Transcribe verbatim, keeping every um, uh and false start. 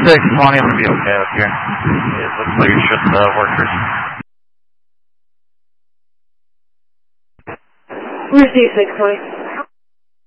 six twenty, I'm going to be okay up here. It looks like it's just uh, workers. Received six twenty.